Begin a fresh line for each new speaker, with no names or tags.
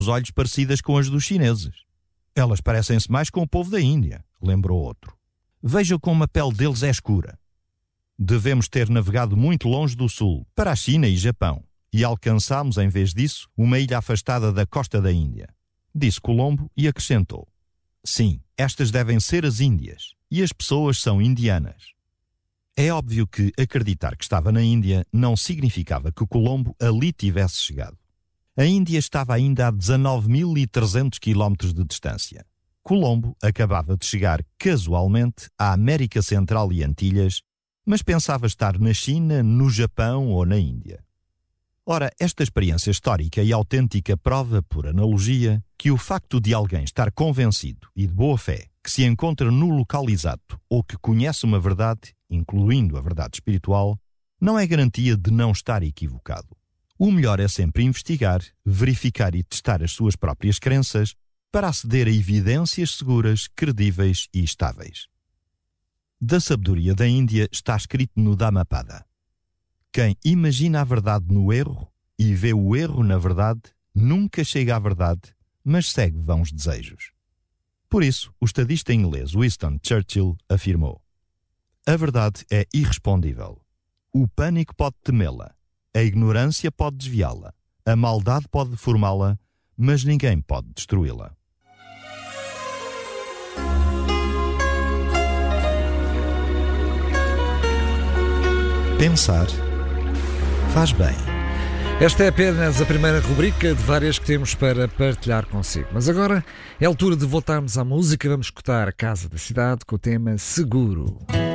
os olhos parecidas com as dos chineses. Elas parecem-se mais com o povo da Índia, lembrou outro. Veja como a pele deles é escura. Devemos ter navegado muito longe do sul, para a China e Japão, e alcançámos, em vez disso, uma ilha afastada da costa da Índia. Disse Colombo e acrescentou: sim, estas devem ser as Índias, e as pessoas são indianas. É óbvio que acreditar que estava na Índia não significava que Colombo ali tivesse chegado. A Índia estava ainda a 19.300 quilómetros de distância. Colombo acabava de chegar casualmente à América Central e Antilhas, mas pensava estar na China, no Japão ou na Índia. Ora, esta experiência histórica e autêntica prova, por analogia, que o facto de alguém estar convencido e de boa fé que se encontra no local exato ou que conhece uma verdade, incluindo a verdade espiritual, não é garantia de não estar equivocado. O melhor é sempre investigar, verificar e testar as suas próprias crenças para aceder a evidências seguras, credíveis e estáveis. Da sabedoria da Índia está escrito no Dhammapada: quem imagina a verdade no erro e vê o erro na verdade, nunca chega à verdade, mas segue vãos desejos. Por isso, o estadista inglês Winston Churchill afirmou: a verdade é irrespondível. O pânico pode temê-la, a ignorância pode desviá-la, a maldade pode deformá-la, mas ninguém pode destruí-la. Pensar faz bem.
Esta é apenas a primeira rubrica de várias que temos para partilhar consigo. Mas agora é a altura de voltarmos à música. Vamos escutar a Casa da Cidade com o tema Seguro.